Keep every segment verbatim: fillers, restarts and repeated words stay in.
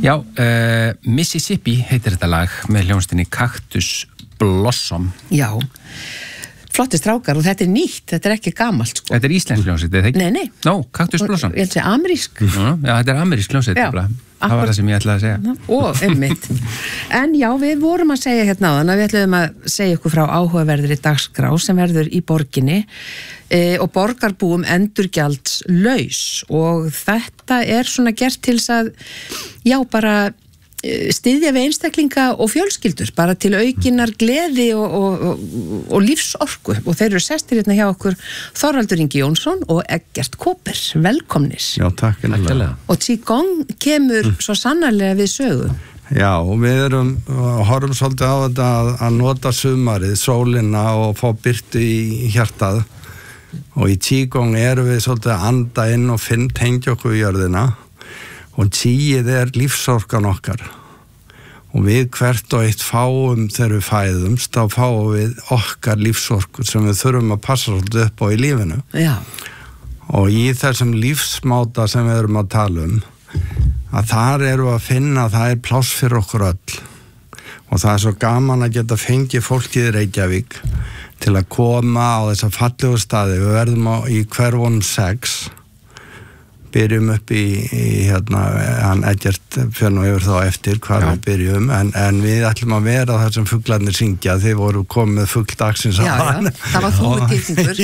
Já, uh, Mississippi heitir þetta lag með hljónstinni Cactus Blossom. Já, flotti strákar og þetta er nýtt, þetta er ekki gamalt sko. Þetta er íslensk hljónsett, eða ekki? Nei, nei. Nó, no, Cactus Blossom. Ég held að segja amerísk. Já, þetta er amerísk hljónsett. Já, það var það sem ég ætlaði að segja. Og einmitt. En já, við vorum að segja hérna á þann að við ætlaðum að segja ykkur frá áhugaverðri dagskrá sem verður í borginni e, og borgarbúum endurgjaldslaus og þetta er svona gert til þess að já, bara styðja við einstaklinga og fjölskyldur bara til aukinnar gleði og, og, og, og lífsorku og þeir eru sestir hérna hjá okkur Þorvaldur Ingi Jónsson og Eggert Kóper, velkomnir. Já, takk innilega. Og Qigong kemur mm. svo sannarlega við sögu. Já, og við erum horfum svolítið á þetta að, að nota sumarið, sólina og fá birtu í hjartað og í Qigong erum við svolítið að anda inn og finn tengja okkur í jörðina og Qið er lífsorkan okkar og við hvert og eitt fáum þegar við fæðumst, þá fáum við okkar lífsorku sem við þurfum að passa svolítið upp á í lífinu. Já. Og í þessum lífsmáta sem við erum að tala um, að þar erum við að finna að það er pláss fyrir okkur öll. Og það er svo gaman að geta fengið fólkið í Reykjavík til að koma á þessa fallegu staði. Við verðum á, í hverfunum sex. Byrjum upp í, í hérna, hann Eggert fyrir nú yfir þá eftir hvað Já. Við byrjum, en, en við ætlum að vera þar sem fuglarnir syngja, þið voru komið með fugl dagsins Já, já, það var þú með tilfingur.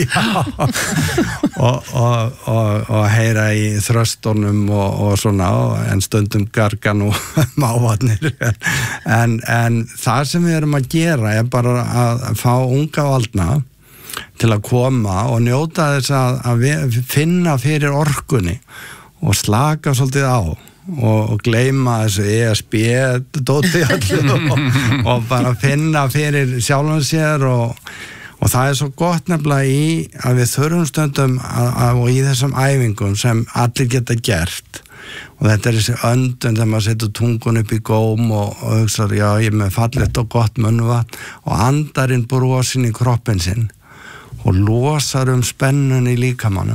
og, og, og, og heyra í þröstunum og, og svona, en stundum gargan og mávarnir. En, en það sem við erum að gera er bara að fá unga valdna til að koma og njóta þess að, að finna fyrir orkunni og slaka svolítið á og, og gleyma þessu E S B dóti allir og, og bara finna fyrir sjálfum sér og, og það er svo gott nefnilega í að við þurfum stundum að, að, og í þessum æfingum sem allir geta gert og þetta er þessi öndun þegar maður setur tungun upp í góm og, og hugsar, já, ég er með fallegt og gott munnvatn og andarinn brosin í kroppin sinn og losar um spennun í líkamannum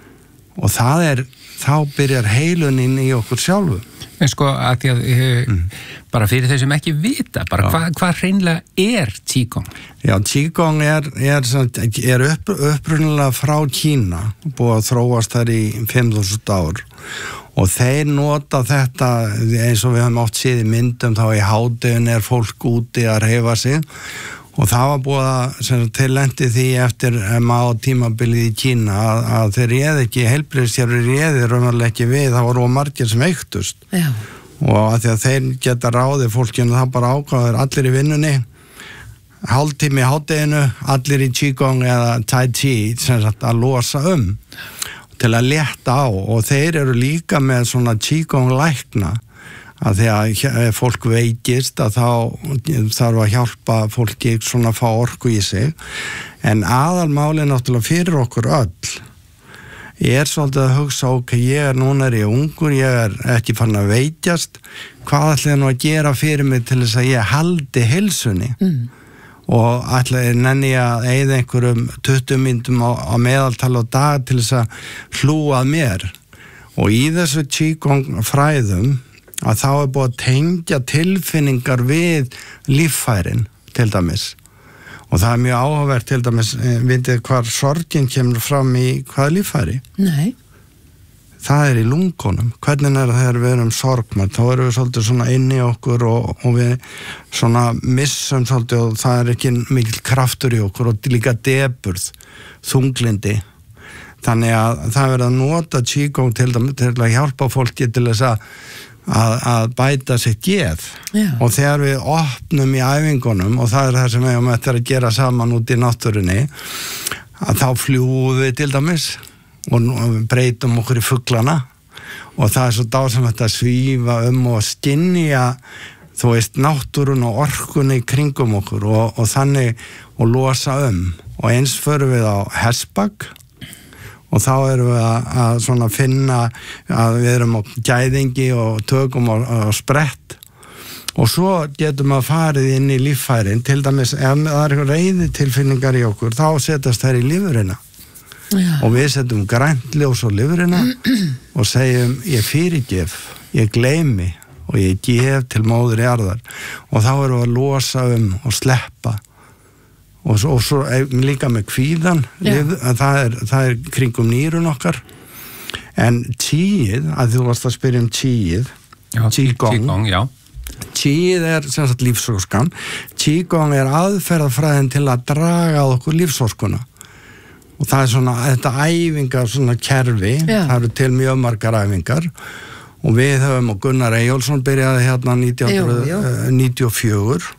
og það er, þá byrjar heilunin í okkur sjálfu. En sko að því að mm. bara fyrir þeir sem ekki vita, bara hvað hva hreinlega er Qigong? Já, Qigong er, er, er upp, upprunalega frá Kína, búið að þróast þar í fimm þúsund ár og þeir nota þetta eins og við höfum oft séð í myndum, þá í hádeginu er fólk úti að hreyfa sig og það var búið að tillendi því eftir má tímabilið í Kína að, að þeir réði ekki, heilbrigðiskerfið réði raunverulega ekki við, það voru margir sem veiktust. Já. Og að því að þeir geta ráðið fólkinu, það bara ákváður allir í vinnunni, hálftími í hádeginu, allir í Qigong eða Tai Chi, sem sagt að losa um, til að létta á og þeir eru líka með svona Qigong lækna að því að fólk veikist að þá þarf að hjálpa fólki svona að fá orku í sig en aðalmáli náttúrulega fyrir okkur öll ég er svolítið að hugsa ok, ég er núna er ég ungur, ég er ekki fann að veikjast hvað ætla ég nú að gera fyrir mig til þess að ég haldi heilsunni mm. og ætla ég nenni að eyða einhverjum tuttugu mínútum á, á meðaltal á dag til þess að hlúa að mér og í þessu Qigong fræðum að þá er búið að tengja tilfinningar við líffærin til dæmis og það er mjög áhugavert til dæmis vitið hvar sorgin kemur fram í hvaða líffæri? Nei. Það er í lungunum. Hvernig er það þegar við erum sorgmætt? Þá erum við svolítið svona inn í okkur og, og við svona missum svolítið og það er ekki mikil kraftur í okkur og líka depurð, þunglindi. Þannig að það verður að nota Qigong til, til að hjálpa fólki til þess að Að, að bæta sitt geð Já. Og þegar við opnum í æfingunum og það er það sem við höfum eftir að gera saman út í náttúrunni að þá fljúum við til dæmis og breytum okkur í fuglana og það er svo dásamlegt að svífa um og skynja þú veist náttúrun og orkunni í kringum okkur og, og þannig og losa um og eins förum við á hestbak og þá erum við að, að svona finna að við erum á gæðingi og tökum á, á sprett og svo getum við að farið inn í líffærin til dæmis ef það er eitthvað reiði tilfinningar í okkur þá setjast þær í lifurina Já. Og við setjum grænt ljós á lifurina og segjum ég fyrirgef, ég gleymi og ég gef til móður jarðar og þá erum við að losa um og sleppa og svo, og svo líka með kvíðan lif, það, er, það er kringum nýrun okkar en tíið, að þú varst að spyrja um tíið Qigong tíið er sem sagt lífsorkan Qigong er aðferðafræðin til að draga á okkur lífsorkuna og það er svona, þetta æfingar svona kerfi, Já. Það eru til mjög margar æfingar og við höfum og Gunnar Eyjólfsson byrjaði hérna nítján hundruð níutíu og fjögur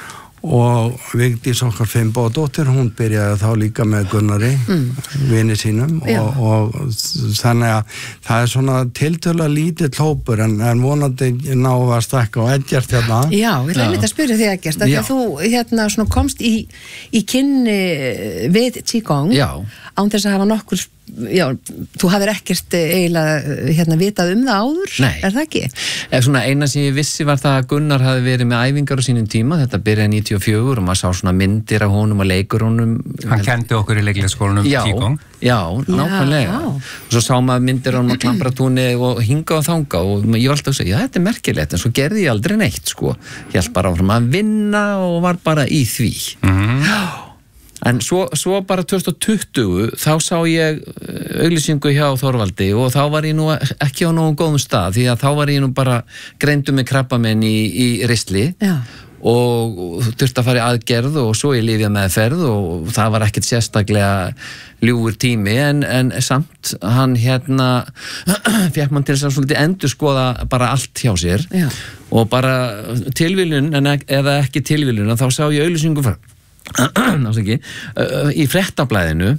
og Vigdís okkar Finnbogadóttir, hún byrjaði þá líka með Gunnari, mm. vini sínum og, og þannig að það er svona tiltölulega lítið hópur en, en vonandi ná að stakka og Eggert hérna. Já, ég ætla einmitt að spyrja þig Eggert, því að þú hérna svona komst í, í kynni við Qigong án þess að hafa nokkur já, þú hafðir ekkert eiginlega hérna vitað um það áður, Nei. Er það ekki? Ef svona eina sem ég vissi var það að Gunnar hafi verið með æfingar á sínum tíma, þetta byrjaði níutíu og fjögur og maður sá svona myndir af honum og leikur honum. Hann kendi okkur í leiklisskólanum Qigong. Já, nákvæmlega. Já. Og svo sá maður myndir af honum á Klambratúni og hinga og þanga og ég var alltaf að segja, já þetta er merkilegt, en svo gerði ég aldrei neitt sko. Ég held bara áfram að vinna og var bara í því. Mm. En svo, svo bara tvö þúsund og tuttugu þá sá ég auglýsingu hjá Þorvaldi og þá var ég nú ekki á nógu góðum stað því að þá var ég nú bara greindur með krabbamenn í, í ristli Já. og þurfti að fara í aðgerð og svo ég lyfja meðferð og það var ekkert sérstaklega ljúfur tími en, en samt hann hérna fékk mann til þess að svolítið endurskoða bara allt hjá sér Já. og bara tilviljun en eða ekki tilviljun þá sá ég auglýsingu frá Náttúrulega ekki, í fréttablaðinu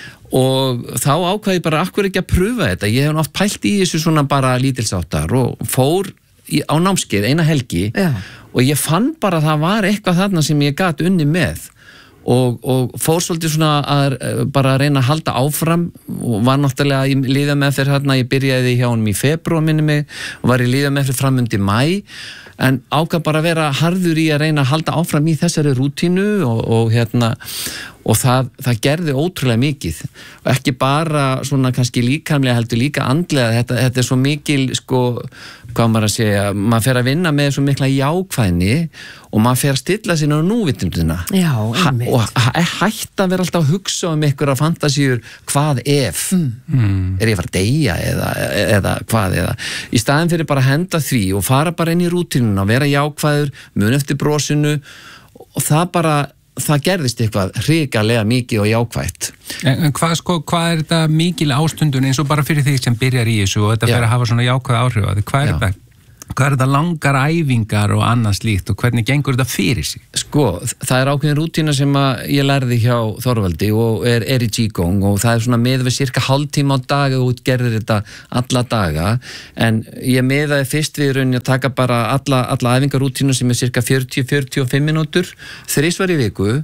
og þá ákvaði ég bara akkur ekki að pröfa þetta, ég hef oft pælt í þessu svona bara lítilsáttar og fór í, á námskeið eina helgi Já. og ég fann bara að það var eitthvað þarna sem ég gat unni með og, og fór svolítið svona að bara að reyna að halda áfram og var náttúrulega í líða með þér hérna, ég byrjaði hjá honum í febrúar minni mig og var í líða með þér fram undir maí en ákvað bara að vera harður í að reyna að halda áfram í þessari rútínu og, og hérna og það, það gerði ótrúlega mikið og ekki bara svona kannski líkamlega heldur líka andlega, þetta, þetta er svo mikil sko, hvað maður að segja maður fer að vinna með svo mikla jákvæðni og maður fer að stilla sér á núvitundina Já, ha, og hætt að vera alltaf að hugsa um einhverja fantasíur hvað ef Mm. er ég að fara að deyja eða, eða hvað eða í staðin fyrir bara að henda því og fara bara inn í rútínuna og vera jákvæður mun eftir brosinu og það bara það gerðist eitthvað hrikalega mikið og jákvætt. En, en hvað, sko, hvað er þetta mikil ástundun eins og bara fyrir því sem byrjar í þessu og þetta Já. fyrir að hafa svona jákvæð áhrif á því, hvað er Já. þetta? Hvað er þetta langar æfingar og annað slíkt og hvernig gengur þetta fyrir sig? Sko, það er ákveðin rútína sem að ég lærði hjá Þorvaldi og er, er í Qigong og það er svona með við cirka hálftíma á dag og út gerðir þetta alla daga en ég meðaði fyrst við rauninni að taka bara alla, alla æfingarrútína sem er cirka fjörutíu til fjörutíu og fimm mínútur þrisvar í viku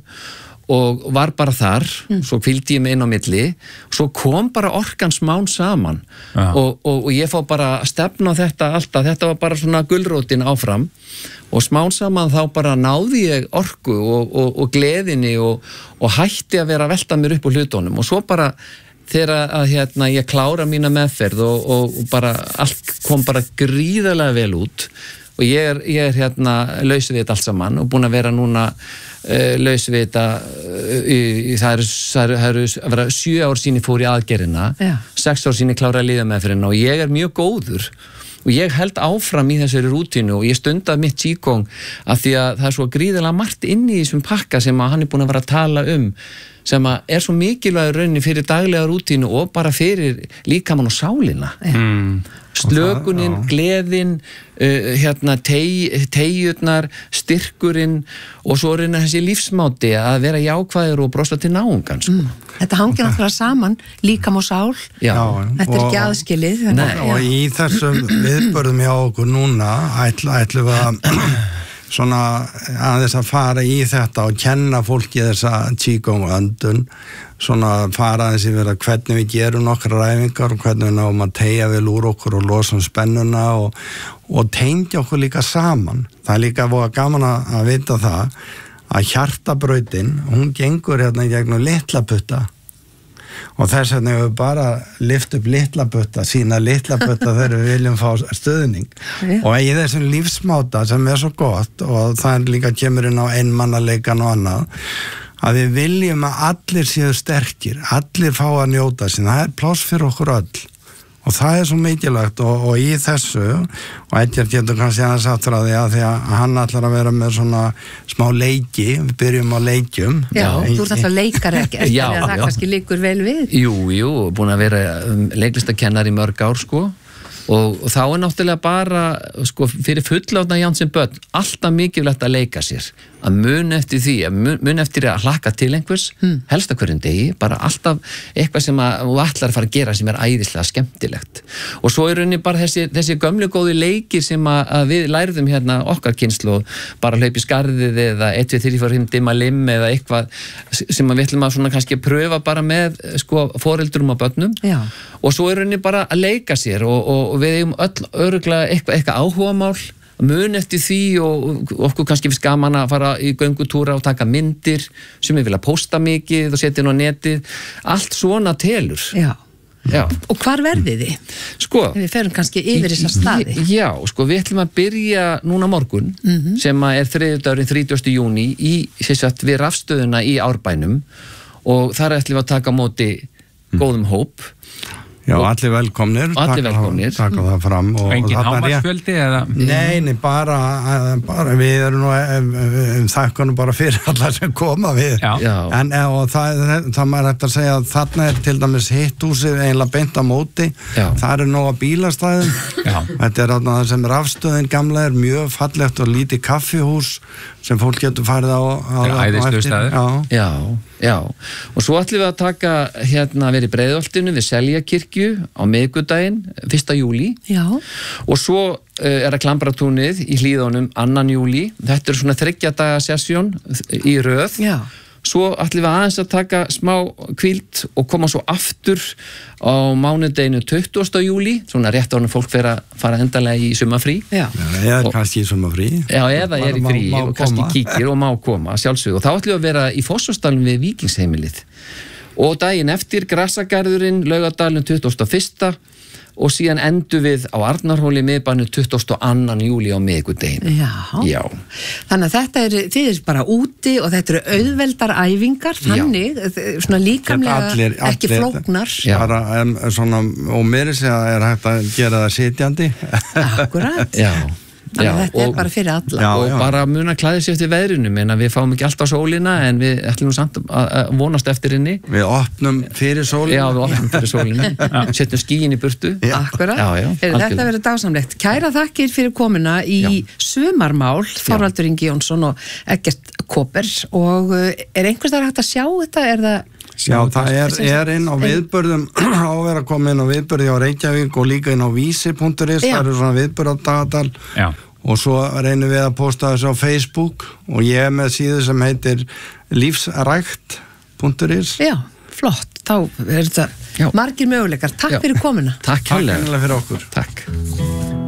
og var bara þar, mm. svo hvíldi ég mig inn á milli, svo kom bara orkan smán saman og, og, og ég fá bara að stefna á þetta alltaf, þetta var bara svona gulrótin áfram og smán saman þá bara náði ég orku og, og, og gleðinni og, og hætti að vera að velta mér upp úr hlutunum og svo bara þegar að hérna, ég klára mína meðferð og, og, og bara allt kom bara gríðarlega vel út og ég er, ég er hérna laus við þetta allt saman og búin að vera núna uh, laus við þetta uh, í, í, það eru, það eru, það eru sjö ár síni fór í aðgerðina Já. sex ár síni klára að líða með fyrir og ég er mjög góður og ég held áfram í þessari rútínu og ég stundað mitt Qigong af því að það er svo gríðarlega margt inn í þessum pakka sem að hann er búin að vera að tala um sem að er svo mikilvægur rauninni fyrir daglega rútínu og bara fyrir líkamann og sálina Mm. slökunin, það, gleðin uh, hérna teyjurnar, styrkurinn og svo reyna þessi lífsmáti að vera jákvæður og brosa til náungan sko. Mm. Þetta hangir náttúrulega saman líkam og sál Já. Þetta er ekki aðskilið Nei. og í þessum viðbörðum hjá okkur núna ætlu, ætlu við að svona aðeins að fara í þetta og kenna fólki þessa Qigong öndun svona fara aðeins yfir að hvernig við gerum nokkra ræfingar og hvernig við náum að teygja vel úr okkur og losa um spennuna og, og tengja okkur líka saman það er líka voða gaman að, að vita það að hjartabrautin hún gengur hérna í gegnum litla putta og þess vegna hefur bara lift upp litla butta, sína litla butta þegar við viljum fá stöðning Já. og í þessum lífsmáta sem er svo gott og það er líka kemur inn á einmannaleikan og annað að við viljum að allir séu sterkir, allir fá að njóta sín, það er pláss fyrir okkur öll og það er svo mikilvægt og, og í þessu og Edgar getur kannski aðeins aftur að því að því að hann ætlar að vera með svona smá leiki, við byrjum á leikjum Já, í, þú ert alltaf leikar ekki Já, það já. kannski líkur vel við Jú, jú, búin að vera um, leiklistakennar í mörg ár sko og, og þá er náttúrulega bara sko fyrir fullátna Janssen börn alltaf mikilvægt að leika sér að mun eftir því, að mun, mun eftir að hlakka til einhvers, hmm. helst að hverjum degi bara alltaf eitthvað sem að þú ætlar að fara að gera sem er æðislega skemmtilegt og svo er rauninni bara þessi, þessi gömlu góði leikir sem að, að við lærðum hérna okkar kynslu bara hlaupi skarðið eða eitt, tvö, þrjú, fjórir, fimm dimma lim eða eitthvað sem að við ætlum að svona kannski pröfa bara með sko foreldrum og börnum Já. og svo er rauninni bara að leika sér og, og, og við eigum öll öruglega eitthvað, eitthvað áhugamál mun eftir því og okkur kannski finnst gaman að fara í göngutúra og taka myndir sem við vilja posta mikið og setja inn á netið allt svona telur Já. Já. Og hvar verðið þið? Sko, Við ferum kannski yfir þessa staði Já, sko við ætlum að byrja núna morgun mm-hmm. sem að er þriðjudagurinn þrítugasta júní í, sem sagt, við rafstöðuna í Árbænum og þar ætlum við að taka á móti góðum hóp Já, allir velkomnir Allir velkomnir taka það fram og, Og engin og hámarksfjöldi eða Nei, nei, bara, bara við erum nú um, þakkanum bara fyrir alla sem koma við Já. Já. en og það, það maður hægt að segja að þarna er til dæmis hitthúsið eiginlega beint á móti Já. það eru nóga bílastæðum Já. þetta er þarna það sem rafstöðin gamla er mjög fallegt og lítið kaffihús sem fólk getur farið á, á, Það er á æðislegur eftir. staður. Já. Já, já, og svo ætlum við að taka hérna að vera í Breiðholtinu við Seljakirkju á miðvikudaginn fyrsta júlí Já. og svo uh, er að Klambratúnið í Hlíðunum annan júlí, þetta er svona þriggja daga sessjón í röð Já. svo ætlum við aðeins að taka smá hvíld og koma svo aftur á mánudeginu tuttugasta júlí svona rétt ánum fólk fer að fara endalega í sumarfrí Já. Já, eða kannski í sumafrí Já, eða er í Má- frí má og kannski koma. kíkir og má koma sjálfsög og þá ætlum við að vera í Fossvogsdalnum við Víkingsheimilið og daginn eftir Grassagarðurinn Laugardalinn tuttugasta og fyrsta og síðan endur við á Arnarhóli miðbænum tuttugasta og annan júlí á miðvikudaginn Já. Já, Þannig að þetta er, þið er bara úti og þetta eru auðveldar æfingar þannig, svona líkamlega Allir- ekki allir- flóknar Já. bara, um, svona, og mér er segja að er hægt að gera það sitjandi Akkurat já Þannig Já, að þetta og- er bara fyrir alla Já, og já. bara mun að klæði sér eftir veðrinu en við fáum ekki alltaf sólina en við ætlum nú samt að að vonast eftir henni við opnum fyrir sólina Já, við opnum fyrir sólinu setjum skíin í burtu Akkurat, Já, já, Heyrðu, þetta algjörlega. verður dásamlegt. Kæra þakkir fyrir komuna í Já. sumarmál, Þorvaldur Ingi Jónsson og Eggert Kóper og uh, er einhvers þar hægt að sjá þetta? Er það Já, það er, er inn á viðbörðum á að vera komið inn á viðbörði á Reykjavík og líka inn á vísi punktur is Já. það eru svona viðbörðardagatal Já. og svo reynum við að posta þessu á Facebook og ég er með síðu sem heitir lífsrækt punktur is Já, flott, þá er þetta Já. margir möguleikar. Takk Já. fyrir komuna. Takk Takk hérlega fyrir okkur Takk